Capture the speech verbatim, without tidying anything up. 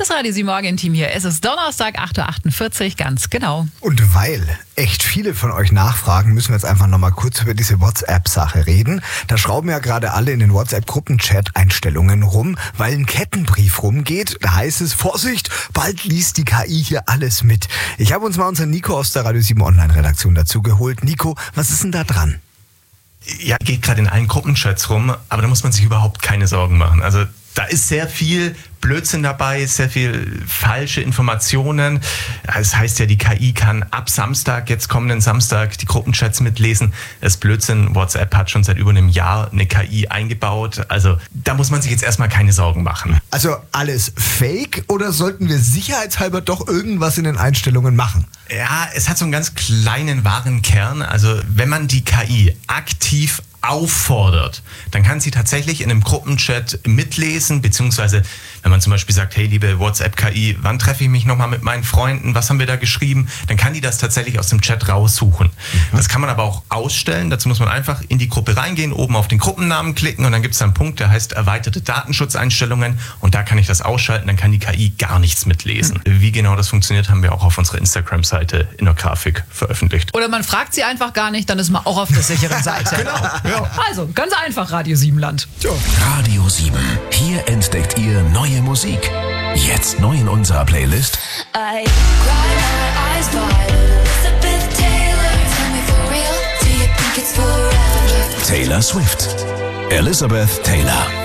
Das Radio sieben Morgen-Team hier. Es ist Donnerstag, acht Uhr achtundvierzig, ganz genau. Und weil echt viele von euch nachfragen, müssen wir jetzt einfach nochmal kurz über diese WhatsApp-Sache reden. Da schrauben ja gerade alle in den WhatsApp-Gruppen-Chat-Einstellungen rum, weil ein Kettenbrief rumgeht. Da heißt es, Vorsicht, bald liest die K I hier alles mit. Ich habe uns mal unseren Nico aus der Radio sieben Online-Redaktion dazu geholt. Nico, was ist denn da dran? Ja, geht gerade in allen Gruppenchats rum, aber da muss man sich überhaupt keine Sorgen machen. Also da ist sehr viel Blödsinn dabei, sehr viel falsche Informationen. Das heißt ja, die K I kann ab Samstag, jetzt kommenden Samstag, die Gruppenchats mitlesen. Das ist Blödsinn. WhatsApp hat schon seit über einem Jahr eine K I eingebaut. Also da muss man sich jetzt erstmal keine Sorgen machen. Also alles Fake oder sollten wir sicherheitshalber doch irgendwas in den Einstellungen machen? Ja, es hat so einen ganz kleinen wahren Kern. Also wenn man die K I aktiv auffordert, dann kann sie tatsächlich in einem Gruppenchat mitlesen, beziehungsweise wenn man zum Beispiel sagt, hey liebe WhatsApp-K I, wann treffe ich mich nochmal mit meinen Freunden, was haben wir da geschrieben, dann kann die das tatsächlich aus dem Chat raussuchen. Mhm. Das kann man aber auch ausstellen, dazu muss man einfach in die Gruppe reingehen, oben auf den Gruppennamen klicken und dann gibt es einen Punkt, der heißt erweiterte Datenschutzeinstellungen und da kann ich das ausschalten, dann kann die K I gar nichts mitlesen. Mhm. Wie genau das funktioniert, haben wir auch auf unserer Instagram-Seite in der Grafik veröffentlicht. Oder man fragt sie einfach gar nicht, dann ist man auch auf der sicheren Seite. Genau. Ja. Also, ganz einfach, Radio sieben Land. Ja. Radio sieben. Hier entdeckt ihr neue Musik. Jetzt neu in unserer Playlist. I cry my eyes wide. Elizabeth Taylor, tell me for real, do you think it's forever? Taylor Swift. Elizabeth Taylor.